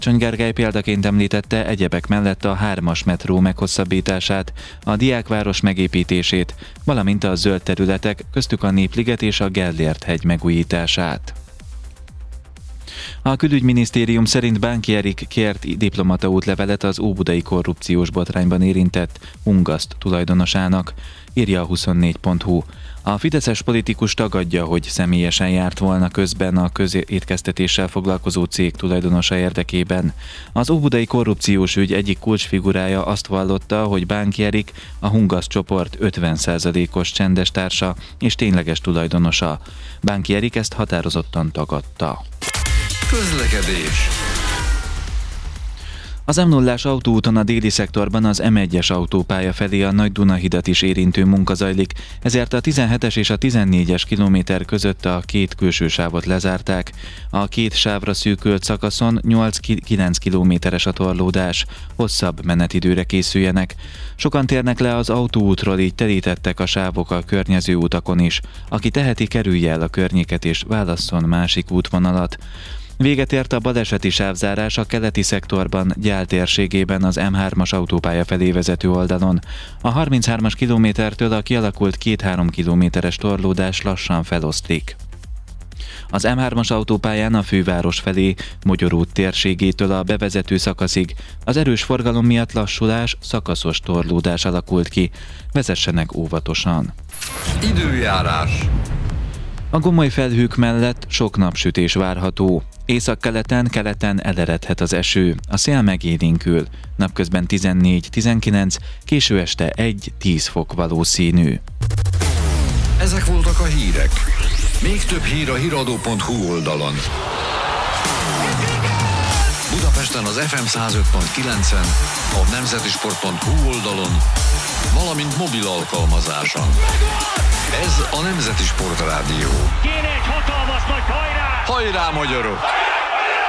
Karácsony Gergely példaként említette egyebek mellett a 3-as metró meghosszabbítását, a Diákváros megépítését, valamint a zöld területek, köztük a Népliget és a Gellért-hegy megújítását. A külügyminisztérium szerint Bánki Erik kért diplomata útlevelet az óbudai korrupciós botrányban érintett Hungaszt tulajdonosának, írja a 24.hu. A fideszes politikus tagadja, hogy személyesen járt volna közben a közétkeztetéssel foglalkozó cég tulajdonosa érdekében. Az óbudai korrupciós ügy egyik kulcsfigurája azt vallotta, hogy Bánki Erik a Hungaszt csoport 50%-os csendes társa és tényleges tulajdonosa. Bánki Erik ezt határozottan tagadta. Közlekedés. Az M0-ás autóúton a déli szektorban az M1-es autópálya felé a Nagy Dunahidat is érintő munka zajlik, ezért a 17-es és a 14-es kilométer között a két külső sávot lezárták. A két sávra szűkült szakaszon 8-9 kilométeres a torlódás, hosszabb menetidőre készüljenek. Sokan térnek le az autóútról, így terítettek a sávok a környező utakon is. Aki teheti, kerülje el a környéket és válasszon másik útvonalat. Véget ért a baleseti sávzárás a keleti szektorban, Gyál térségében az M3-as autópálya felé vezető oldalon. A 33-as kilométertől a kialakult 2-3 kilométeres torlódás lassan feloszlik. Az M3-as autópályán a főváros felé, Mogyor út térségétől a bevezető szakaszig az erős forgalom miatt lassulás, szakaszos torlódás alakult ki. Vezessenek óvatosan. Időjárás. A gomoly felhők mellett sok napsütés várható. Északkeleten, keleten eleredhet az eső, a szél megélénkül. Napközben 14-19, késő este 1-10 fok valószínű. Ezek voltak a hírek. Még több hír a hiradó.hu oldalon. Budapesten az FM 105.9-en, a nemzetisport.hu oldalon, valamint mobil alkalmazáson. Ez a Nemzeti Sport Rádió. Kéne egy hatalmas nagy hajrá! Hajrá, magyarok!